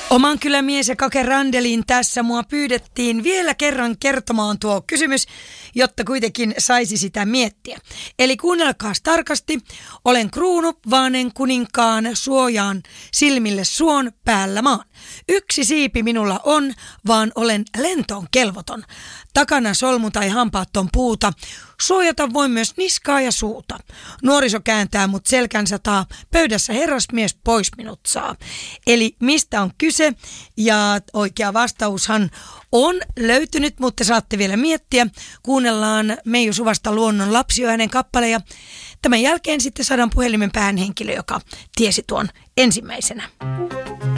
Oman kylämies ja Kake Randelin tässä mua pyydettiin vielä kerran kertomaan tuo kysymys, jotta kuitenkin saisi sitä miettiä. Eli kuunnelkaas tarkasti. Olen kruunu, vaanen kuninkaan, suojaan silmille suon päällä maan. Yksi siipi minulla on, vaan olen lentoon kelvoton. Takana solmu tai hampaatton puuta. Suojata voi myös niskaa ja suuta. Nuoriso kääntää mut selkänsä taa. Pöydässä herrasmies pois minut saa. Eli mistä on kyse? Ja oikea vastaushan on löytynyt, mutta saatte vielä miettiä. Kuunnellaan Meiju Suvasta Luonnon lapsi ja hänen kappaleja. Tämän jälkeen sitten saadaan puhelimen päähän henkilö, joka tiesi tuon ensimmäisenä.